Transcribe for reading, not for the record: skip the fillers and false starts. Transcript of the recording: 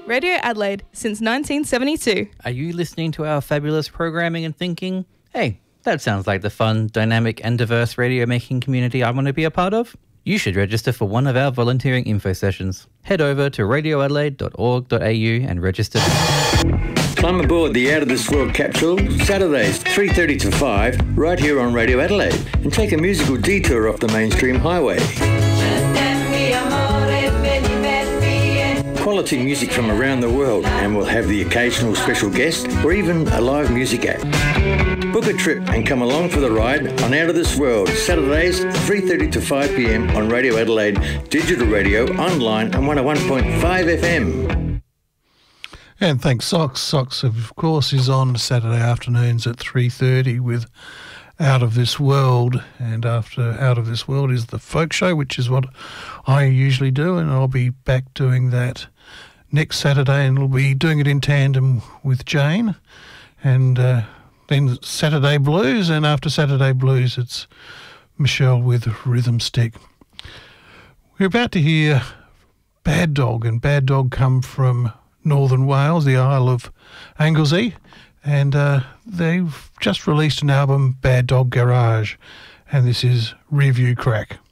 Radio Adelaide since 1972. Are you listening to our fabulous programming and thinking, hey, that sounds like the fun, dynamic and diverse radio making community I want to be a part of? You should register for one of our volunteering info sessions. Head over to radioadelaide.org.au and register. Climb aboard the Out of This World capsule Saturdays 3:30 to 5 right here on Radio Adelaide and take a musical detour off the mainstream highway. Quality music from around the world, and we'll have the occasional special guest or even a live music act. Book a trip and come along for the ride on Out of This World, Saturdays 3:30 to 5 p.m. on Radio Adelaide, digital radio, online and 101.5 FM. And thanks, Socks. Socks, of course, is on Saturday afternoons at 3:30 with Out of This World. And after Out of This World is the Folk Show, which is what I usually do, and I'll be back doing that next Saturday, and we'll be doing it in tandem with Jane. And then Saturday Blues, and after Saturday Blues it's Michelle with Rhythm Stick. We're about to hear Bad Dog, and Bad Dog come from Northern Wales, the Isle of Anglesey, and they've just released an album, Bad Dog Garage, and this is Review Crack.